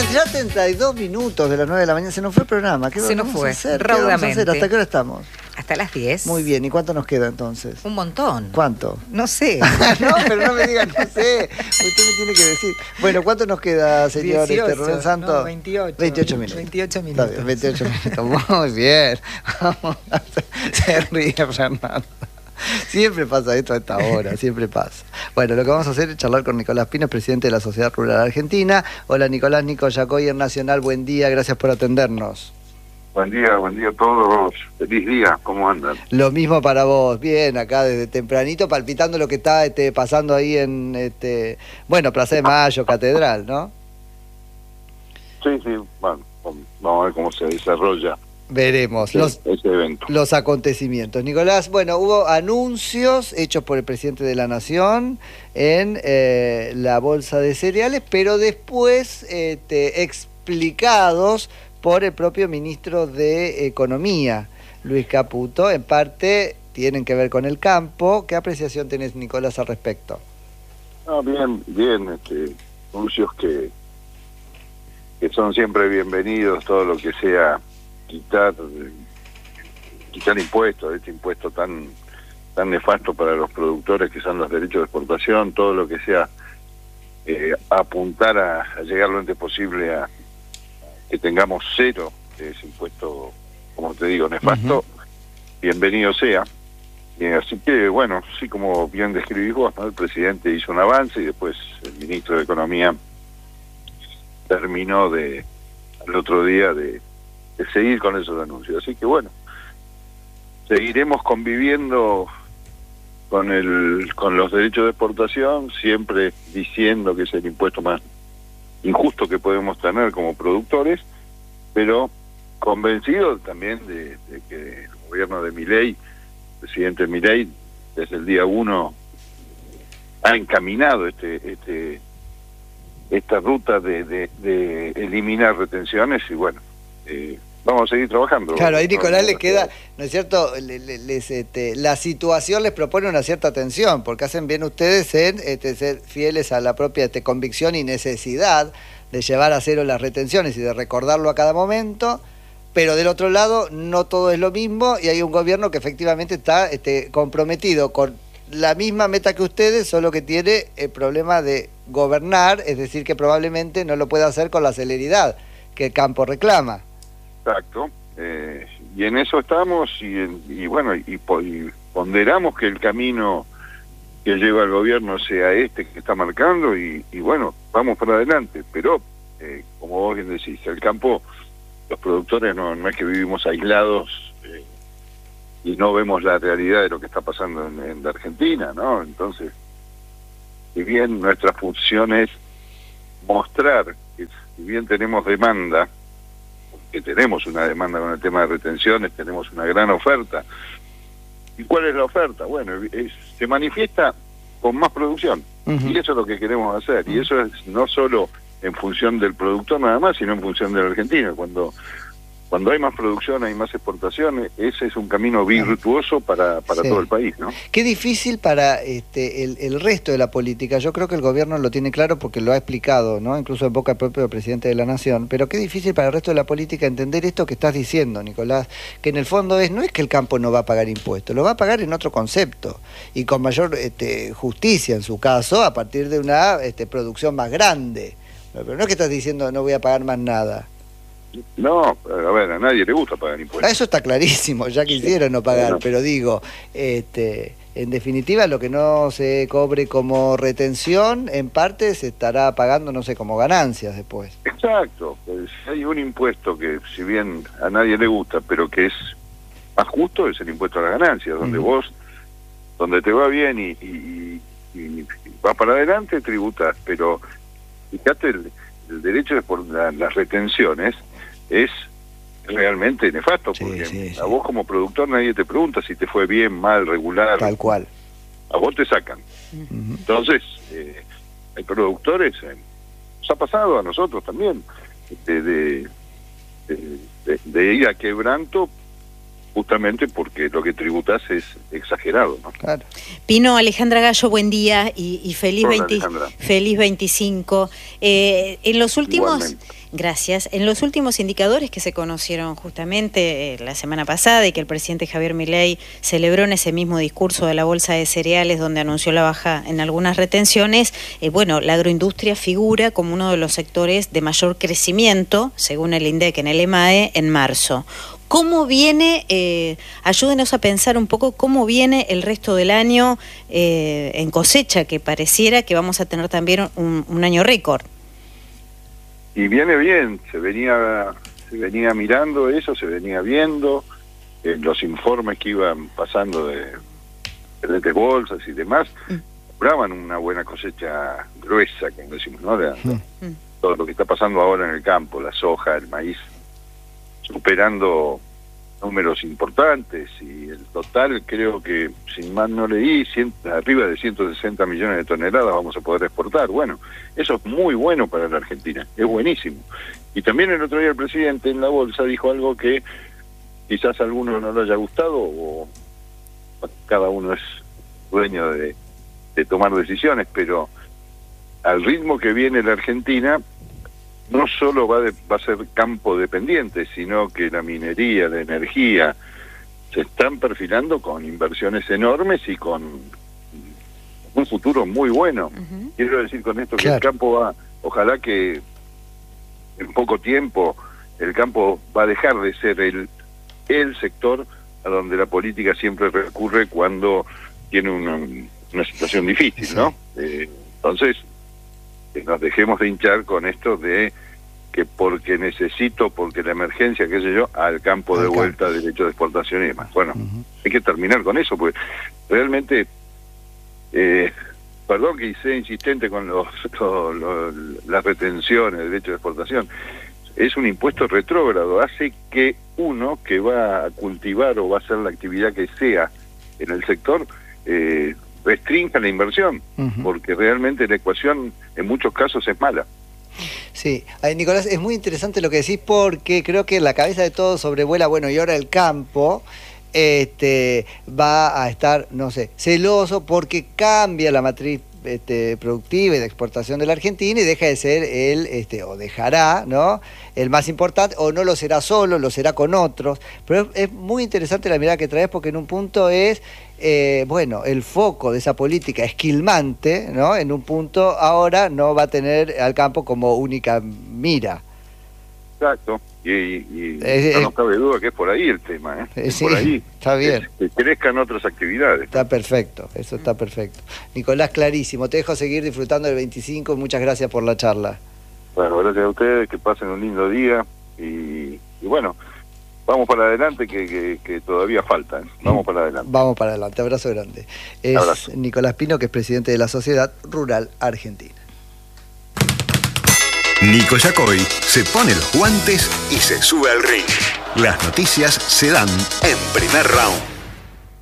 Ya 32 minutos de las 9 de la mañana. Se nos fue el programa. ¿Qué Se nos vamos fue, a hacer? ¿Qué raudamente. vamos a hacer? ¿Hasta qué hora estamos? Hasta las 10. Muy bien. ¿Y cuánto nos queda entonces? Un montón. ¿Cuánto? No sé. No, pero no me digan, no sé. Usted me tiene que decir. Bueno, ¿cuánto nos queda, señor 18, Rubén Santos? no, 28. 28 minutos. 28 minutos. Está bien, 28 minutos. Muy bien. Vamos a hacer. Se ríe Fernando. Siempre pasa esto a esta hora, siempre pasa. Bueno, lo que vamos a hacer es charlar con Nicolás Pino, presidente de la Sociedad Rural Argentina. Hola Nicolás, Nico Yacoy, Nacional, buen día, gracias por atendernos. Buen día a todos. Feliz día, ¿cómo andan? Lo mismo para vos, bien, acá desde tempranito, palpitando lo que está pasando ahí en, Plaza de Mayo, Catedral, ¿no? Sí, bueno, vamos a ver cómo se desarrolla. Veremos ese evento. Los acontecimientos. Nicolás, bueno, hubo anuncios hechos por el presidente de la Nación en la bolsa de cereales, pero después explicados por el propio ministro de Economía, Luis Caputo. En parte tienen que ver con el campo. ¿Qué apreciación tenés, Nicolás, al respecto? Bien, anuncios que son siempre bienvenidos, todo lo que sea quitar impuestos, este impuesto tan nefasto para los productores que son los derechos de exportación, todo lo que sea apuntar a llegar lo antes posible a que tengamos cero de ese impuesto, como te digo, nefasto, bienvenido sea. Así que, bueno, sí, como bien describís vos, ¿no? El presidente hizo un avance y después el ministro de Economía terminó el otro día de seguir con esos anuncios. Así que bueno, seguiremos conviviendo con los derechos de exportación, siempre diciendo que es el impuesto más injusto que podemos tener como productores, pero convencido también de que el gobierno de Milei, el presidente Milei, desde el día 1 ha encaminado esta ruta de eliminar retenciones y bueno, vamos a seguir trabajando. Claro, ahí Nicolás le queda, ¿no es cierto? La situación les propone una cierta tensión, porque hacen bien ustedes en ser fieles a la propia convicción y necesidad de llevar a cero las retenciones y de recordarlo a cada momento, pero del otro lado no todo es lo mismo y hay un gobierno que efectivamente está comprometido con la misma meta que ustedes, solo que tiene el problema de gobernar, es decir, que probablemente no lo pueda hacer con la celeridad que el campo reclama. Exacto, y en eso estamos y bueno, y ponderamos que el camino que lleva el gobierno sea que está marcando y bueno, vamos para adelante, pero como vos bien decís, el campo, los productores no es que vivimos aislados y no vemos la realidad de lo que está pasando en la Argentina, ¿no? Entonces, si bien nuestra función es mostrar que si bien tenemos demanda, que tenemos una demanda con el tema de retenciones, tenemos una gran oferta. ¿Y cuál es la oferta? Bueno, se manifiesta con más producción, y eso es lo que queremos hacer, y eso es no solo en función del productor nada más, sino en función de la Argentina. Cuando hay más producción, hay más exportaciones, ese es un camino virtuoso para todo el país, ¿no? Qué difícil para el resto de la política. Yo creo que el gobierno lo tiene claro porque lo ha explicado, ¿no? Incluso en boca del propio presidente de la Nación. Pero qué difícil para el resto de la política entender esto que estás diciendo, Nicolás, que en el fondo no es que el campo no va a pagar impuestos, lo va a pagar en otro concepto y con mayor justicia en su caso, a partir de una producción más grande. Pero no es que estás diciendo no voy a pagar más nada. No, a ver, a nadie le gusta pagar impuestos. Eso está clarísimo, ya quisieron no pagar, pero digo, en definitiva lo que no se cobre como retención, en parte se estará pagando, no sé, como ganancias después. Exacto, pues hay un impuesto que si bien a nadie le gusta, pero que es más justo, es el impuesto a las ganancias, donde donde te va bien y vas para adelante, tributas, pero fíjate, el derecho por las retenciones es realmente nefasto, porque a vos como productor nadie te pregunta si te fue bien, mal, regular. Tal cual. A vos te sacan. Entonces, hay productores, nos ha pasado a nosotros también, de ir a quebranto justamente porque lo que tributás es exagerado, ¿no? Claro. Pino, Alejandra Gallo, buen día y feliz, Hola, Alejandra. feliz 25. En los últimos... Igualmente. Gracias. En los últimos indicadores que se conocieron justamente la semana pasada y que el presidente Javier Milei celebró en ese mismo discurso de la Bolsa de Cereales, donde anunció la baja en algunas retenciones, bueno, la agroindustria figura como uno de los sectores de mayor crecimiento, según el INDEC en el EMAE, en marzo. ¿Cómo viene, ayúdenos a pensar un poco cómo viene el resto del año en cosecha, que pareciera que vamos a tener también un año récord? Y viene bien, se venía mirando eso, se venía viendo, los informes que iban pasando de diferentes bolsas y demás, mostraban una buena cosecha gruesa, como decimos, ¿no? Todo lo que está pasando ahora en el campo, la soja, el maíz, superando números importantes, y el total creo que, sin mal no leí, arriba de 160 millones de toneladas vamos a poder exportar. Bueno, eso es muy bueno para la Argentina, es buenísimo. Y también el otro día el presidente en la bolsa dijo algo que quizás a alguno no le haya gustado, o cada uno es dueño de tomar decisiones, pero al ritmo que viene la Argentina, no solo va a ser campo dependiente, sino que la minería, la energía, se están perfilando con inversiones enormes y con un futuro muy bueno. Quiero decir con esto que el campo ojalá que en poco tiempo el campo va a dejar de ser el sector a donde la política siempre recurre cuando tiene una situación difícil, ¿no? Entonces, que nos dejemos de hinchar con esto de que porque necesito, porque la emergencia, qué sé yo, al campo de vuelta, derecho de exportación y demás. Bueno, hay que terminar con eso, porque realmente, perdón que sea insistente con las retenciones, derecho de exportación, es un impuesto retrógrado, hace que uno que va a cultivar o va a hacer la actividad que sea en el sector, restrinja la inversión, porque realmente la ecuación en muchos casos es mala. Sí, Nicolás, es muy interesante lo que decís, porque creo que en la cabeza de todos sobrevuela, bueno, y ahora el campo va a estar, no sé, celoso porque cambia la matriz productiva y de exportación de la Argentina y deja de ser o dejará, ¿no?, el más importante, o no lo será solo, lo será con otros. Pero es muy interesante la mirada que traes, porque en un punto es, bueno, el foco de esa política esquilmante, ¿no?, en un punto ahora no va a tener al campo como única mira. Exacto, y no cabe duda que es por ahí el tema, ¿eh? Sí, por ahí. Está bien. Que crezcan otras actividades. Está perfecto, eso está perfecto. Nicolás, clarísimo. Te dejo seguir disfrutando del 25 y muchas gracias por la charla. Bueno, gracias a ustedes, que pasen un lindo día y bueno, vamos para adelante que todavía falta, ¿eh? Vamos para adelante. Vamos para adelante, abrazo grande. Es abrazo. Nicolás Pino, que es presidente de la Sociedad Rural Argentina. Nico Yacoy se pone los guantes y se sube al ring. Las noticias se dan en Primer Round.